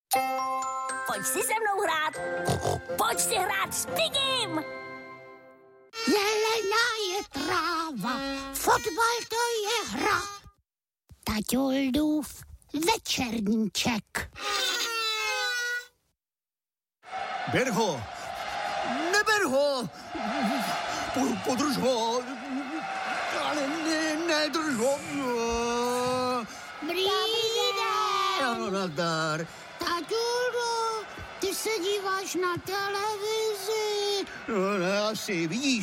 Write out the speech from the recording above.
Pojď si se mnou hrát. Pojď si hrát s Pigim. Zelená je tráva, fotbal to je hra. Taťoldův večerníček. Ber ho! Neber ho! Podrž ho! Ale nedrž ho! Dobrý den! Nazdar. Taťuldo, ty se díváš na televizi. No, asi, vidíš,